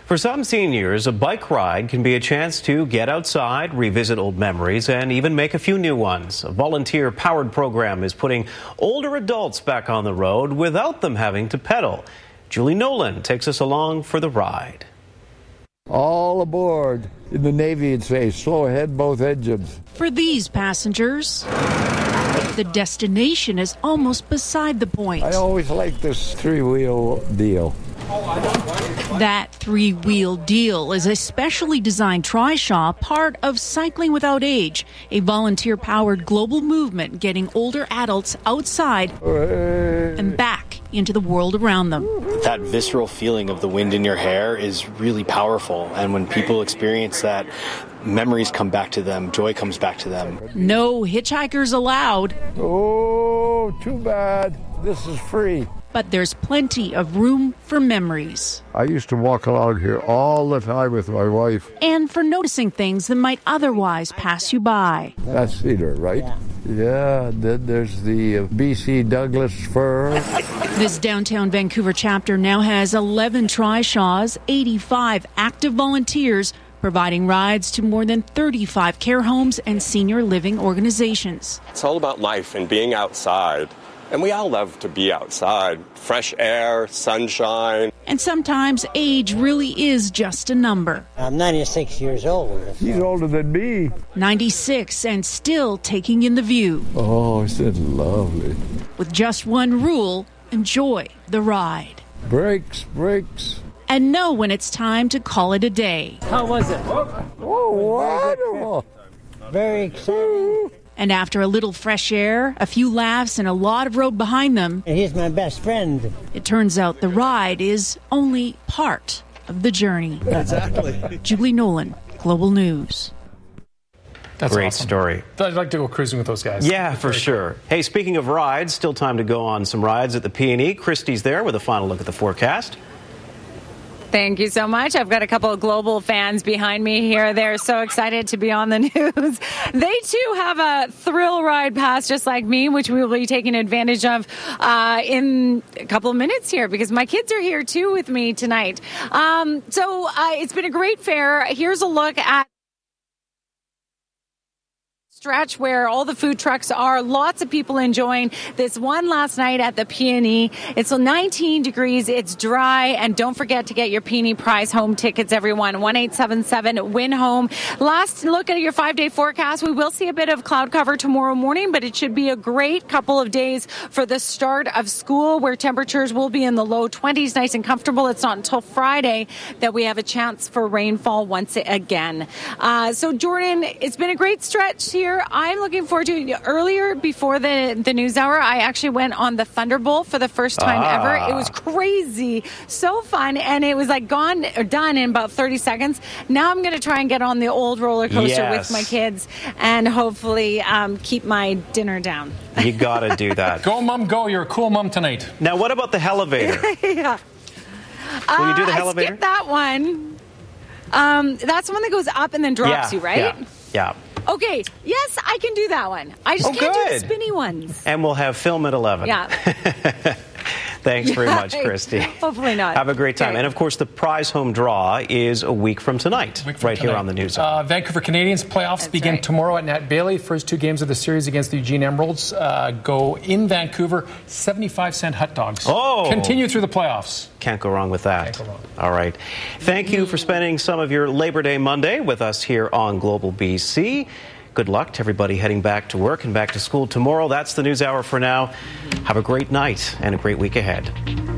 For some seniors, a bike ride can be a chance to get outside, revisit old memories, and even make a few new ones. A volunteer-powered program is putting older adults back on the road without them having to pedal. Julie Nolan takes us along for the ride. All aboard. In the Navy, it'd say, slow ahead, both engines. For these passengers, the destination is almost beside the point. I always like this three-wheel deal. That three-wheel deal is a specially designed trishaw, part of Cycling Without Age, a volunteer-powered global movement getting older adults outside and back into the world around them. That visceral feeling of the wind in your hair is really powerful, and when people experience that, memories come back to them, joy comes back to them. No hitchhikers allowed. Oh, too bad. This is free. But there's plenty of room for memories. I used to walk along here all the time with my wife. And for noticing things that might otherwise pass you by. That's cedar, right? Yeah, then there's the BC Douglas fir. This downtown Vancouver chapter now has 11 trishaws, 85 active volunteers, providing rides to more than 35 care homes and senior living organizations. It's all about life and being outside. And we all love to be outside. Fresh air, sunshine. And sometimes age really is just a number. I'm 96 years old. He's older than me. 96 and still taking in the view. Oh, isn't it lovely? With just one rule, enjoy the ride. Brakes, brakes. And know when it's time to call it a day. How was it? Oh, wonderful. Very exciting. And after a little fresh air, a few laughs, and a lot of road behind them, He's my best friend. it turns out the ride is only part of the journey. Exactly. Julie Nolan, Global News. That's great awesome. Story. I'd like to go cruising with those guys. Yeah, for sure. Hey, speaking of rides, still time to go on some rides at the PNE. Christy's there with a final look at the forecast. Thank you so much. I've got a couple of global fans behind me here. They're so excited to be on the news. They, too, have a thrill ride pass just like me, which we will be taking advantage of in a couple of minutes here because my kids are here, too, with me tonight. So it's been a great fair. Here's a look at stretch where all the food trucks are. Lots of people enjoying this one last night at the PNE. It's 19 degrees. It's dry. And don't forget to get your PNE prize home tickets, everyone. 1-877-WIN-HOME. Last look at your 5-day forecast. We will see a bit of cloud cover tomorrow morning, but it should be a great couple of days for the start of school where temperatures will be in the low 20s, nice and comfortable. It's not until Friday that we have a chance for rainfall once again. So, Jordan, it's been a great stretch here. I'm looking forward to it. Earlier, before the news hour, I actually went on the Thunderbolt for the first time ever. It was crazy, so fun, and it was like done in about 30 seconds. Now I'm going to try and get on the old roller coaster with my kids and hopefully keep my dinner down. You got to do that. Go, Mom, go. You're a cool mom tonight. Now, what about the elevator? Yeah. Will you do the elevator? I skipped that one. That's the one that goes up and then drops you, right? Yeah. Okay, yes, I can do that one. I just can't do the spinny ones. And we'll have film at 11. Yeah. Thanks very much, Christy. Hopefully not. Have a great time. Okay. And, of course, the prize home draw is a week from tonight, here on the News. Vancouver Canadians playoffs begin tomorrow at Nat Bailey. First two games of the series against the Eugene Emeralds go in Vancouver. 75-cent hot dogs. Oh! Continue through the playoffs. Can't go wrong with that. Can't go wrong. All right. Thank you for spending some of your Labor Day Monday with us here on Global BC. Good luck to everybody heading back to work and back to school tomorrow. That's the News Hour for now. Have a great night and a great week ahead.